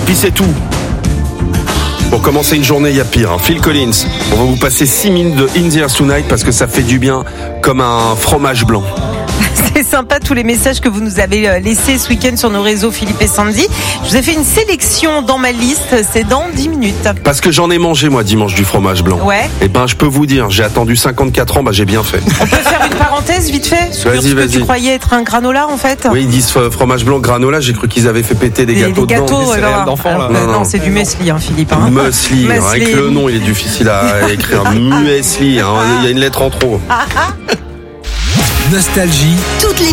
puis c'est tout. Pour commencer une journée, il y a pire. Phil Collins, on va vous passer 6 minutes de In the Air Tonight parce que ça fait du bien comme un fromage blanc. C'est sympa tous les messages que vous nous avez laissés ce week-end sur nos réseaux, Philippe et Sandy. Je vous ai fait une sélection dans ma liste, c'est dans 10 minutes. Parce que j'en ai mangé moi dimanche du fromage blanc. Ouais. Et ben je peux vous dire, j'ai attendu 54 ans, j'ai bien fait. On peut faire une parenthèse vite fait sur ce que tu croyais être un granola en fait. Oui, ils disent fromage blanc granola, j'ai cru qu'ils avaient fait péter des gâteaux dedans. C'est d'enfant là. Non, c'est du muesli Philippe. Muesli, avec le nom il est difficile à écrire. Muesli, il y a une lettre en trop. Nostalgie. Toutes les